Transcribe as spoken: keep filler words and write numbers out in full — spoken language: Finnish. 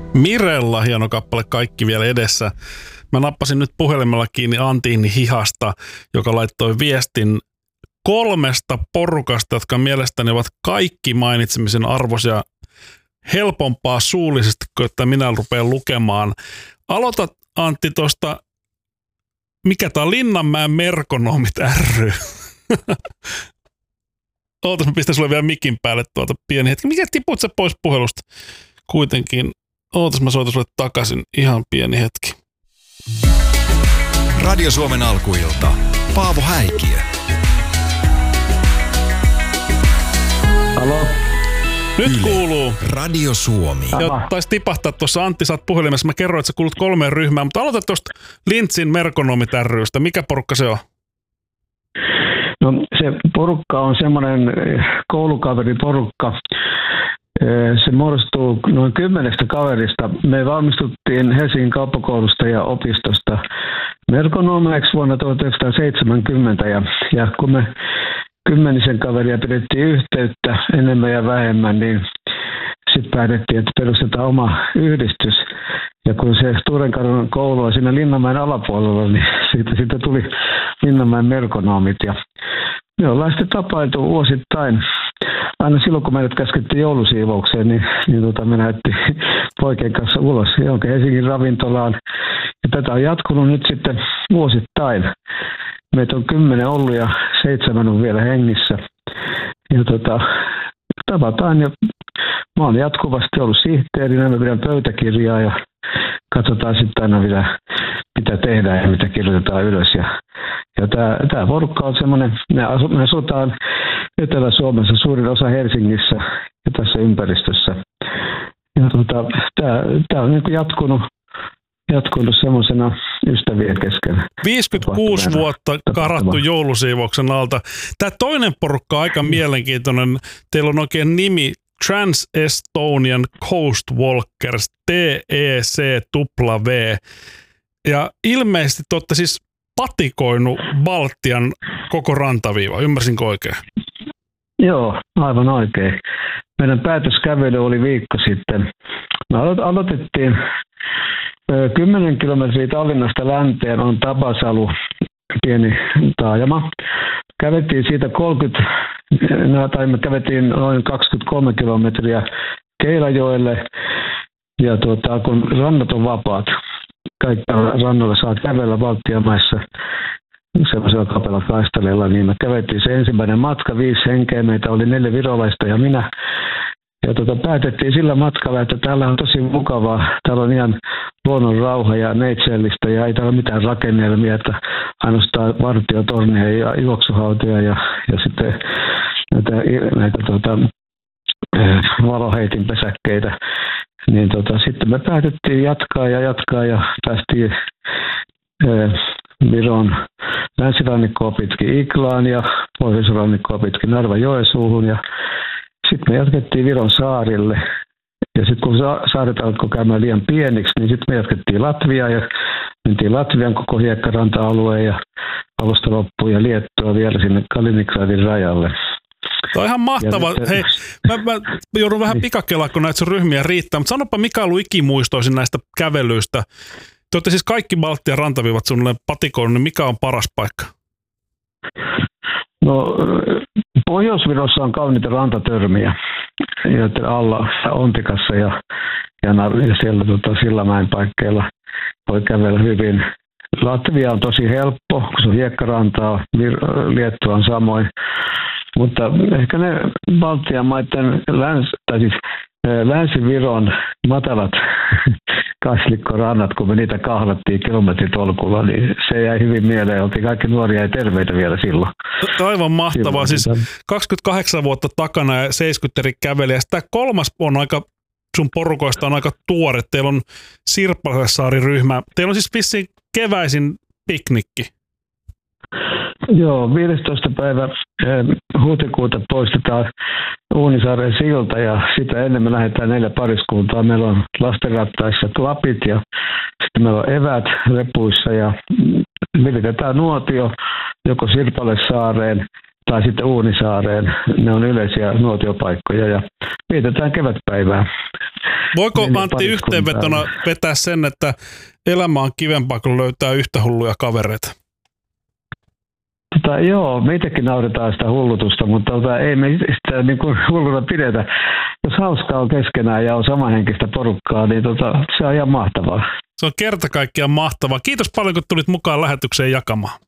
Mirella hieno kappale Kaikki vielä edessä. Mä nappasin nyt puhelimella kiinni Antin hihasta, joka laittoi viestin kolmesta porukasta, jotka mielestäni ovat kaikki mainitsemisen arvoisia, helpompaa suullisesti, kuin että minä rupean lukemaan. Aloita Antti tuosta, mikä tää on, Linnanmäen Merkonomit ry. Ootas, mä pistän sulle vielä mikin päälle tuota pieni hetki. Mikä tiput sä pois puhelusta? Kuitenkin, ootas, mä soitan sulle takaisin ihan pieni hetki. Radio Suomen alkuilta. Paavo Häikiö. Halo? Nyt Yle. kuuluu. Radio Suomi. Ja taisi tipahtaa tuossa, Antti, sä oot puhelimessa. Mä kerroin, että sä kuulut kolmeen ryhmään, mutta aloita tuosta Lintsin Merkonomit ry:stä. Mikä porukka se on? No se porukka on semmoinen koulukaveriporukka. Se muodostuu noin kymmenestä kaverista. Me valmistuttiin Helsingin kauppakoulusta ja opistosta merkonomeiksi vuonna tuhatyhdeksänsataaseitsemänkymmentä. Ja, ja kun me kymmenisen kaveria pidettiin yhteyttä enemmän ja vähemmän, niin sitten päätettiin, että perustetaan oma yhdistys. Ja kun se Tuurenkarun koulu on siinä Linnanmäen alapuolella, niin siitä, siitä tuli Linnanmäen Merkonomit. Ja me ollaan sitten tapailtu vuosittain. Aina silloin, kun meidät käskettiin joulusiivoukseen, niin, niin tota, me näytti poikien kanssa ulos johonkin Helsingin ravintolaan. Ja tätä on jatkunut nyt sitten vuosittain. Meitä on kymmenen ollut ja seitsemän on vielä hengissä. Ja tota, tavataan ja mä oon jatkuvasti ollut sihteerinä, mä pidän pöytäkirjaa ja katsotaan sitten aina mitä, mitä tehdään ja mitä kirjoitetaan ylös. Ja, ja tää, tää porukka on semmoinen, me, asu, me asutaan Etelä-Suomessa, suurin osa Helsingissä ja tässä ympäristössä. Ja tota, tää, tää on niinku jatkunut, jatkunut semmoisena ystävien kesken. viisikymmentäkuusi vuotta karattu joulusiivouksen alta. Tämä toinen porukka on aika mielenkiintoinen. Teillä on oikein nimi Trans-Estonian Coast Walkers, T E C W. Ja ilmeisesti te olette siis patikoinut Baltian koko rantaviiva. Ymmärsinkö oikein? Joo, aivan oikein. Meidän päätöskävely oli viikko sitten. Me aloitettiin kymmenen kilometriä Tallinnasta länteen on Tapasalu, pieni taajama. Kävettiin siitä kolmekymmentä, tai me kävettiin noin kaksikymmentäkolme kilometriä Keilajoelle, ja tuota, kun rannat on vapaat, kaikilla rannoilla saa kävellä Baltian maissa sellaisella kapealla kaistaleella, niin me kävettiin se ensimmäinen matka, viisi henkeä, meitä oli neljä virolaista ja minä. Ja tuota, päätettiin sillä matkalla, että täällä on tosi mukavaa. Täällä on ihan luonnon rauha ja neitsellistä ja ei täällä mitään rakennelmia, että ainoastaan vartiotornia ja juoksuhautoja ja, ja sitten näitä, näitä tuota, valoheitinpesäkkeitä. Niin tuota, sitten me päätettiin jatkaa ja jatkaa ja päästiin eh, Viron länsirannikkoa pitkin Iklaan ja pohjoisrannikkoa pitkin Narva-Joensuuhun ja sitten me jatkettiin Viron saarille. Ja sitten kun saaret alkoi käymään liian pieniksi, niin sitten me jatkettiin Latviaan ja mentiin Latvian koko hiekkaranta-alueen ja alusta loppuun ja Liettua vielä sinne Kaliningradin rajalle. Tämä on ihan mahtavaa. Hei, mä, mä joudun vähän pikakelaa, kun näitä sun ryhmiä riittää, mutta sanopa, mikä on ollut ikimuistoisin näistä kävelyistä. Te olette siis kaikki Baltian rantaviivat suunnilleen patikoinut, niin mikä on paras paikka? No, Pohjois-Virossa on kauniita rantatörmiä, joiden alla Ontikassa ja, ja, ja siellä tota, Sillamäen paikkeilla voi kävellä hyvin. Latvia on tosi helppo, kun se on hiekkarantaa, Liettua on samoin. Mutta ehkä ne Baltian maiden läns, tai siis Länsi-Viron matalat kaslikkorannat, kun me niitä kahlattiin kilometritolkulla, niin se jäi hyvin mieleen. Oltiin kaikki nuoria ja terveitä vielä silloin. Aivan mahtavaa. Siis kaksikymmentäkahdeksan vuotta takana ja seitsemänkymmentä eri kävelijä. Tämä kolmas on aika, sun porukoista on aika tuore. Teillä on Sirppasaari-ryhmä. Teillä on siis vissiin keväisin piknikki. Joo, viidestoista päivä huhtikuuta poistetaan Uunisaaren silta ja sitä ennen me lähdetään neljä pariskuntaa. Meillä on lastenrattaissa klapit ja sitten meillä on evät repuissa ja viritetään nuotio joko Sirpale-saareen tai sitten Uunisaareen. Ne on yleisiä nuotiopaikkoja ja vietetään kevätpäivää. Voiko neljä Antti pariskuntaa. yhteenvetona vetää sen, että elämä on kivempaa, kun löytää yhtä hulluja kavereita? Tota, joo, meitäkin nauretaan sitä hullutusta, mutta tota, ei me sitä niin kuin hulluna pidetä. Jos hauskaa on keskenään ja on samanhenkistä porukkaa, niin tota, se on ihan mahtavaa. Se on kerta kaikkiaan mahtavaa. Kiitos paljon, kun tulit mukaan lähetykseen jakamaan.